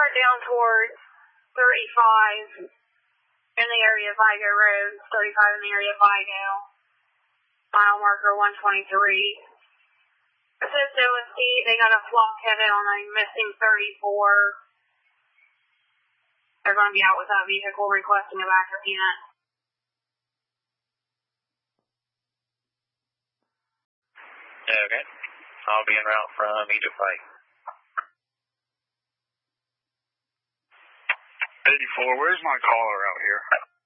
start down towards 35 in the area of Vigo Road, 35 in the area of Vigo. Mile marker 123. Assist OSD, they got a flock headed on a missing 34. They're going to be out with that vehicle requesting a backup unit. Okay. I'll be en route from Egypt Fight. 84, where's my caller out here?